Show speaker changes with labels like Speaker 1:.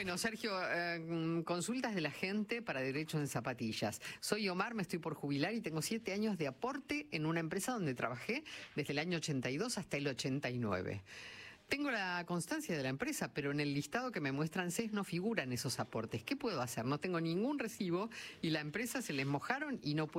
Speaker 1: Bueno, Sergio, consultas de la gente para derechos en zapatillas. Soy Omar, me estoy por jubilar y tengo 7 años de aporte en una empresa donde trabajé desde el año 82 hasta el 89. Tengo la constancia de la empresa, pero en el listado que me muestran CES no figuran esos aportes. ¿Qué puedo hacer? No tengo ningún recibo y la empresa se les mojaron y no puedo